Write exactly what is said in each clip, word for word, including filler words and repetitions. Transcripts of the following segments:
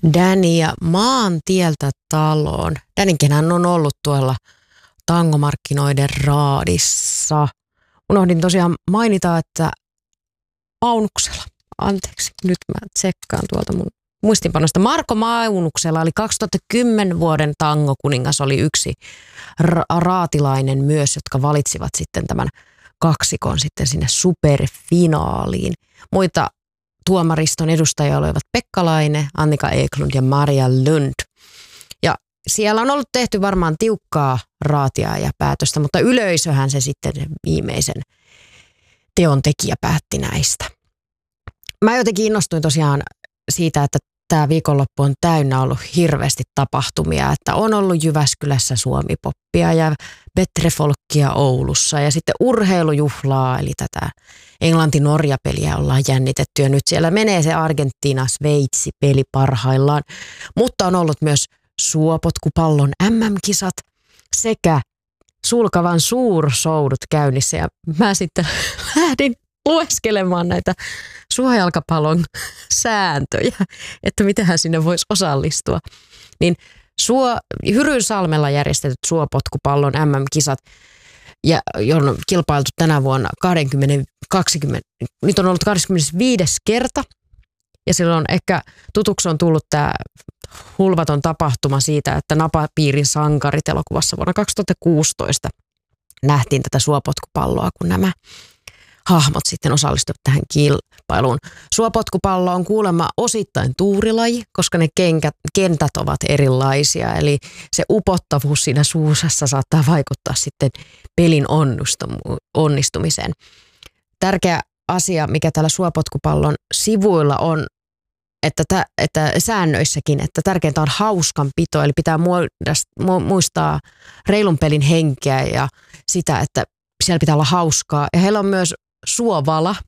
Danny ja maantieltä taloon. Dannykinhän on ollut tuolla tangomarkkinoiden raadissa. Unohdin tosiaan mainita, että Maunuksella, anteeksi, nyt mä tsekkaan tuolta mun muistinpanosta. Marko Maunuksella oli kaksituhattakymmenen vuoden tangokuningas, oli yksi ra- raatilainen myös, jotka valitsivat sitten tämän kaksikon sitten sinne superfinaaliin. Muita tuomariston edustajia olivat Pekka Laine, Annika Eklund ja Maria Lund. Ja siellä on ollut tehty varmaan tiukkaa raatia ja päätöstä, mutta yleisöhän se sitten viimeisen teon tekijä päätti näistä. Mä jotenkin innostuin tosiaan siitä, että tämä viikonloppu on täynnä ollut hirveästi tapahtumia, että on ollut Jyväskylässä Suomi-poppia ja Betrefolkkia Oulussa ja sitten urheilujuhlaa, eli tätä Englanti-Norja-peliä ollaan jännitetty ja nyt siellä menee se Argentiina-Sveitsi-peli parhaillaan, mutta on ollut myös suopotkupallon äm äm-kisat sekä sulkavan suursoudut käynnissä ja mä sitten lähdin lueskelemaan näitä suojalkapallon sääntöjä, että mitähän sinne voisi osallistua. Niin suo, Hyrynsalmella järjestetyt suopotkupallon äm äm-kisat, ja on kilpailtu tänä vuonna kaksikymmentä, kaksikymmentä, nyt on ollut kaksikymmentäviides kerta, ja silloin ehkä tutuksi on tullut tämä hulvaton tapahtuma siitä, että Napapiirin sankarit elokuvassa vuonna kaksituhattakuusitoista nähtiin tätä suopotkupalloa, kun nämä hahmot sitten osallistuvat tähän kilpailuun. Suopotkupallo on kuulemma osittain tuurilaji, koska ne kenkät, kentät ovat erilaisia. Eli se upottavuus siinä suusassa saattaa vaikuttaa sitten pelin onnistumiseen. Tärkeä asia, mikä täällä suopotkupallon sivuilla on, että, tä, että säännöissäkin, että tärkeintä on hauskanpito. Eli pitää muistaa reilun pelin henkeä ja sitä, että siellä pitää olla hauskaa. Ja heillä on myös suovala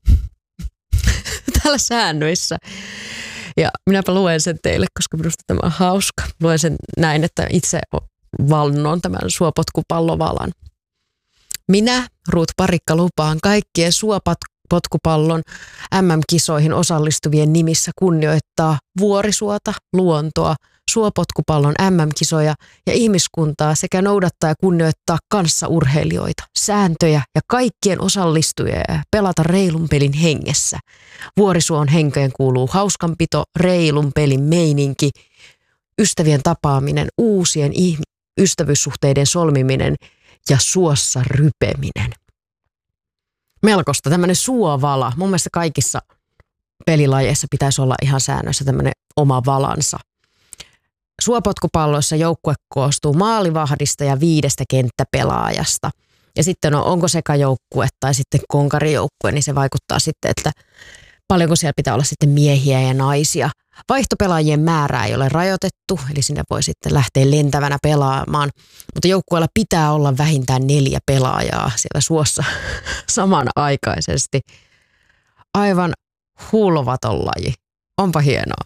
täällä säännöissä. Ja minäpä luen sen teille, koska minusta tämä on hauska. Luen sen näin, että itse vannon tämän suopotkupallovalan. Minä, Ruut Parikka, lupaan kaikkien suopotkupallon äm äm-kisoihin osallistuvien nimissä kunnioittaa vuorisuota, luontoa, suopotkupallon äm äm-kisoja ja ihmiskuntaa sekä noudattaa ja kunnioittaa kanssaurheilijoita, sääntöjä ja kaikkien osallistujia ja pelata reilun pelin hengessä. Vuorisuon henkeen kuuluu hauskanpito, reilun pelin meininki, ystävien tapaaminen, uusien ystävyyssuhteiden solmiminen ja suossa rypeminen. Melkoista tämmöinen suovala. Mun mielestä kaikissa pelilajeissa pitäisi olla ihan säännössä tämmöinen oma valansa. Suopotkupalloissa joukkue koostuu maalivahdista ja viidestä kenttäpelaajasta. Ja sitten on, onko sekajoukkue tai sitten konkarijoukkue, niin se vaikuttaa sitten, että paljonko siellä pitää olla sitten miehiä ja naisia. Vaihtopelaajien määrää ei ole rajoitettu, eli sinne voi sitten lähteä lentävänä pelaamaan. Mutta joukkueella pitää olla vähintään neljä pelaajaa siellä suossa samanaikaisesti. Aivan hulvaton laji. Onpa hienoa.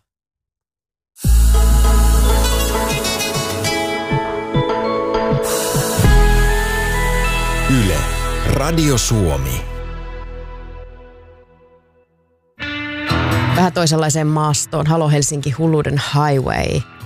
Yle, Radio Suomi. Vähän toisenlaiseen maastoon. Halo Helsinki, Hulluuden Highway.